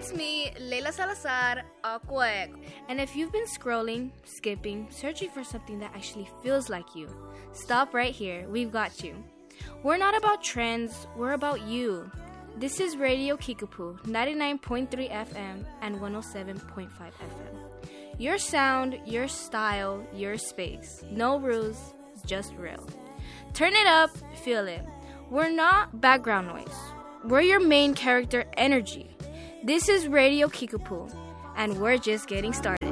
It's me, Leila Salazar, Aquaec. And if you've been scrolling, skipping, searching for something that actually feels like you, stop right here. We've got you. We're not about trends, we're about you. This is Radio Kickapoo, 99.3 FM and 107.5 FM. Your sound, your style, your space. No rules, just real. Turn it up, feel it. We're not background noise. We're your main character energy. This is Radio Kickapoo, and we're just getting started.